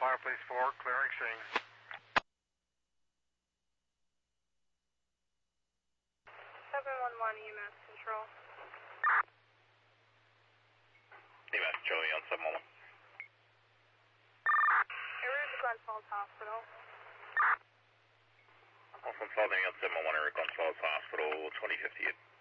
Fireplace 4, clearing scene. 711 EMS control. EMS Joey on 711. Area to Glens Falls Hospital. Also consulting on 711 Area Glens Falls Hospital, 2058.